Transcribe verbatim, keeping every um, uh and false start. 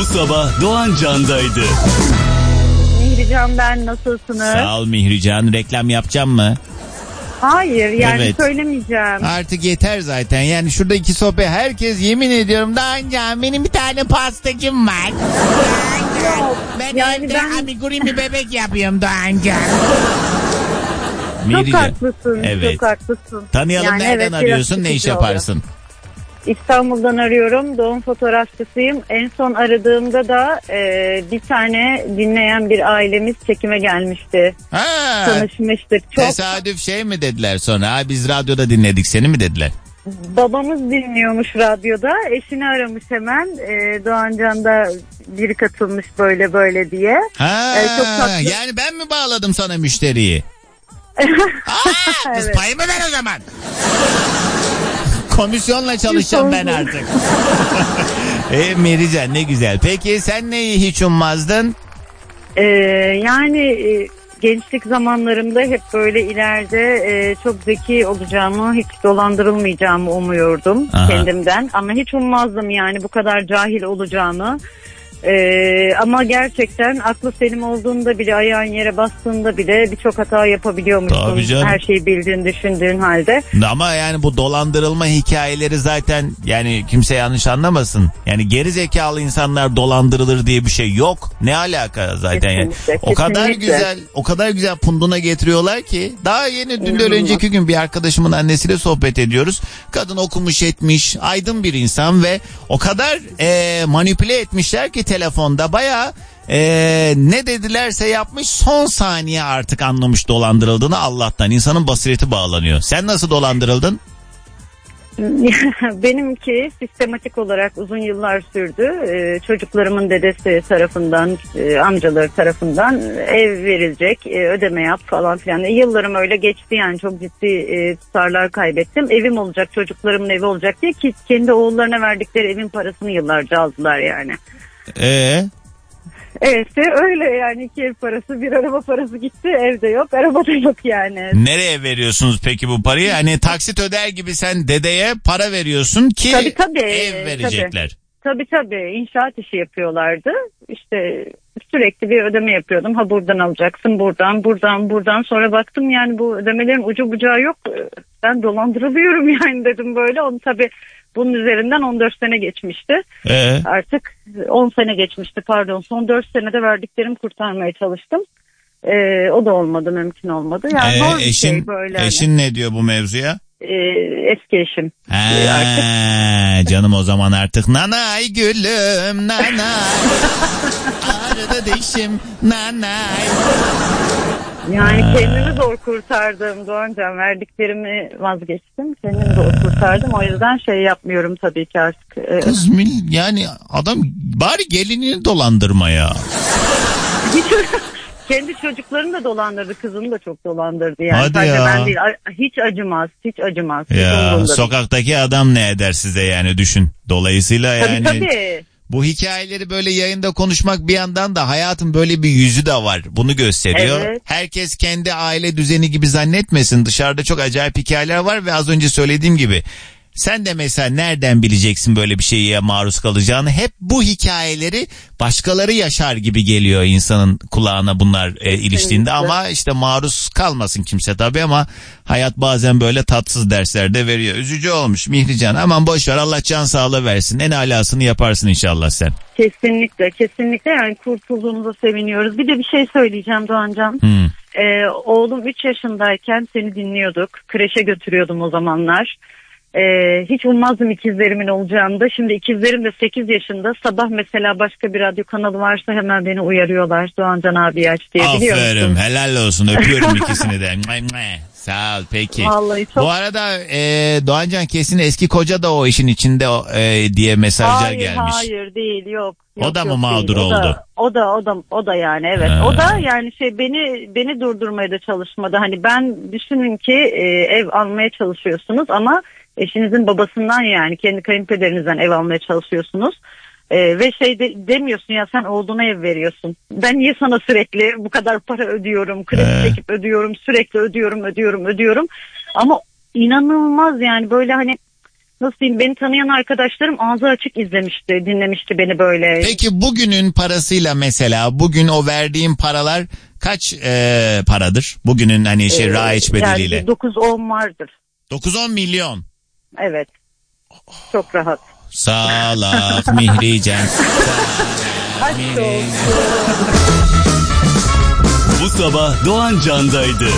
sabah Doğan Can'daydı. Mihrican ben, nasılsınız? Sağ ol Mihrican. Reklam yapacağım mı? Hayır yani Evet. söylemeyeceğim. Artık yeter zaten. Yani şurada iki sohbet. Herkes yemin ediyorum Doğan Can benim bir tane pastacım var. Yok, Ben yani evde ben... amigurumi bir bebek yapıyorum Doğan Can. Çok Mihrican. haklısın. Evet. Çok haklısın. Tanıyalım, Yani nereden evet, arıyorsun, ne iş sıkıcı yaparsın? oluyor. İstanbul'dan arıyorum. Doğum fotoğrafçısıyım. En son aradığımda da e, bir tane dinleyen bir ailemiz çekime gelmişti. Ha, Tanışmıştık. Çok tesadüf şey mi dediler sonra? Ha, biz radyoda dinledik seni mi dediler? babamız dinliyormuş radyoda. Eşini aramış hemen. E, Doğan Can'da biri katılmış böyle böyle diye. Ha, E, çok tatlı. yani ben mi bağladım sana müşteriyi? Aa, kız Evet. payımı ver o zaman. Komisyonla çalışacağım ben artık. E Merican ne güzel. Peki sen neyi hiç ummazdın? Ee, yani e, gençlik zamanlarımda hep böyle ileride e, çok zeki olacağımı, hiç dolandırılmayacağımı umuyordum. Aha. Kendimden. Ama hiç ummazdım yani bu kadar cahil olacağımı. Ee, ama gerçekten aklı selim olduğunda bile, ayağın yere bastığında bile birçok hata yapabiliyormuşsun. Her şeyi bildiğin, düşündüğün halde. Ama yani bu dolandırılma hikayeleri zaten, yani kimse yanlış anlamasın. Yani geri zekalı insanlar dolandırılır diye bir şey yok. Ne alaka zaten yani. Kesinlikle, o kadar kesinlikle. güzel, o kadar güzel punduna getiriyorlar ki. Daha yeni dünden önceki gün bir arkadaşımın annesiyle sohbet ediyoruz. Kadın okumuş etmiş, aydın bir insan ve o kadar e, manipüle etmişler ki telefonda bayağı ee, ne dedilerse yapmış, son saniye artık anlamış dolandırıldığını. Allah'tan insanın basireti bağlanıyor. Sen nasıl dolandırıldın? Benimki sistematik olarak uzun yıllar sürdü. Ee, çocuklarımın dedesi tarafından, e, amcaları tarafından ev verilecek, e, ödeme yap falan filan. E, yıllarım öyle geçti yani, çok ciddi e, tutarlar kaybettim. Evim olacak, çocuklarımın evi olacak diye, ki kendi oğullarına verdikleri evin parasını yıllarca aldılar yani. Eee? Evet öyle yani, iki ev parası, bir araba parası gitti, evde yok, arabada yok yani. Nereye veriyorsunuz peki bu parayı? Hani taksit öder gibi sen dedeye para veriyorsun ki tabii, tabii, ev verecekler. Tabii tabii, inşaat işi yapıyorlardı. İşte sürekli bir ödeme yapıyordum. Ha buradan alacaksın, buradan, buradan, buradan. Sonra baktım yani bu ödemelerin ucu bucağı yok. Ben dolandırılıyorum yani dedim böyle. Onu tabii bunun üzerinden on dört sene geçmişti. Ee? Artık on sene geçmişti pardon. Son dört senede verdiklerimi kurtarmaya çalıştım. Ee, o da olmadı, mümkün olmadı. Yani ee, zor bir eşin, şey böyle. Eşin ne diyor bu mevzuya? Ee, eski eşim. Ha, ee, artık. Canım o zaman artık nanay gülüm nanay. Arada değişim nanay. Yani ha. Kendimi zor kurtardım Doğancan, verdiklerimi vazgeçtim, kendimi zor kurtardım, o yüzden şey yapmıyorum tabii ki artık. Kız mil yani adam bari gelinini dolandırma ya. Kendi çocuklarını da dolandırdı, kızını da çok dolandırdı yani. Hadi sadece ya. ben değil, hiç acımaz, hiç acımaz. Ya hiç sokaktaki değil. Adam ne eder size yani, düşün. Dolayısıyla yani. Tabii tabii. Bu hikayeleri böyle yayında konuşmak bir yandan da hayatın böyle bir yüzü de var. Bunu gösteriyor. Evet. Herkes kendi aile düzeni gibi zannetmesin. Dışarıda çok acayip hikayeler var ve az önce söylediğim gibi sen de mesela nereden bileceksin böyle bir şeye maruz kalacağını? Hep bu hikayeleri başkaları yaşar gibi geliyor insanın kulağına bunlar e, iliştiğinde, ama işte maruz kalmasın kimse tabii, ama hayat bazen böyle tatsız dersler de veriyor. Üzücü olmuş Mihrican, aman boşver, Allah can sağlığı versin, en alasını yaparsın inşallah sen. Kesinlikle kesinlikle yani, kurtulduğumuza seviniyoruz. Bir de bir şey söyleyeceğim Doğancan. Hmm. Ee, oğlum üç yaşındayken seni dinliyorduk, kreşe götürüyordum o zamanlar. Ee, hiç ummazdım ikizlerimin olacağını da. Şimdi ikizlerim de sekiz yaşında. Sabah mesela başka bir radyo kanalı varsa hemen beni uyarıyorlar. Doğancan abi aç diye, biliyor musun? Aferin, helal olsun, öpüyorum ikisini de. Sağ ol, peki. Vallahi çok... Bu arada e, Doğancan kesin eski koca da o işin içinde e, diye mesajlar hayır, gelmiş. Hayır değil, yok. O yok, da mı yok, mağdur değil. oldu? O da, o da o da o da yani evet. Ha. O da yani şey, beni beni durdurmaya da çalışmadı. Hani ben düşünün ki e, ev almaya çalışıyorsunuz ama eşinizin babasından, yani kendi kayınpederinizden ev almaya çalışıyorsunuz. Ee, ve şey de, demiyorsun ya, sen oğluna ev veriyorsun. Ben niye sana sürekli bu kadar para ödüyorum, kredi ee. çekip ödüyorum, sürekli ödüyorum, ödüyorum, ödüyorum. Ama inanılmaz yani, böyle hani nasıl diyeyim, beni tanıyan arkadaşlarım ağzı açık izlemişti, dinlemişti beni böyle. Peki bugünün parasıyla mesela bugün o verdiğin paralar kaç e, paradır? Bugünün hani şey ee, raiç bedeliyle. Yani dokuz on vardır. dokuz on milyon. Evet. Çok rahat. Salak Mihricem. Bu sabah Doğan Can'daydı.